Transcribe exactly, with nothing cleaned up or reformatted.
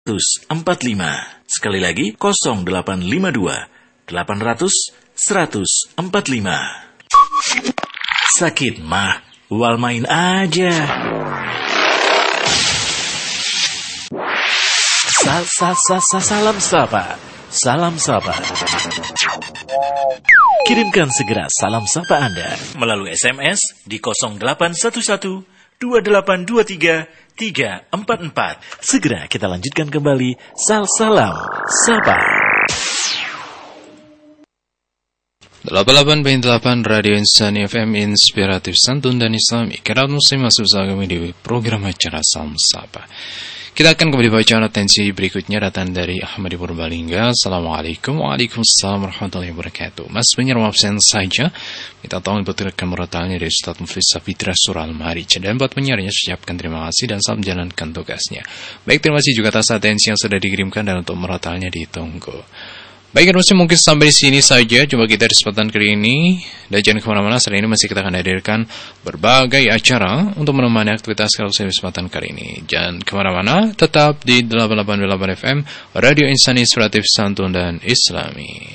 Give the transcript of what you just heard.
empat lima. Sekali lagi nol delapan lima dua delapan nol nol satu empat lima. Sakit mah, wal main aja. Sa sa sa sa salam sapa. Salam sapa. Kirimkan segera salam sapa Anda melalui S M S di nol delapan satu satu dua delapan dua tiga tiga empat empat. Segera kita lanjutkan kembali sal salam sapa. delapan puluh delapan koma delapan Radio Insani F M Inspiratif Santun dan Islami. Kira muslim masuk kami di program acara Salam Sapa. Kita akan kembali baca atensi berikutnya datang dari Ahmad Purbalingga. Assalamualaikum Waalaikumsalam warahmatullahi wabarakatuh. Mas penyiar absen saja. Kita tahu betul merotalnya dari Ustaz Muflis Safitra Surah Al-Ma'arij. Dan buat penyiarnya siapkan terima kasih dan salam jalankan tugasnya. Baik, terima kasih juga atas atensi yang sudah dikirimkan dan untuk merotalnya ditunggu. Baik, Rusi, mungkin sampai di sini saja jumpa kita di kesempatan kali ini. Dan jangan kemana-mana, selain ini masih kita akan hadirkan berbagai acara untuk menemani aktivitas kalau saya di kesempatan kali ini. Jangan kemana-mana, tetap di delapan puluh delapan koma delapan F M Radio Insani Inspiratif Santun dan Islami.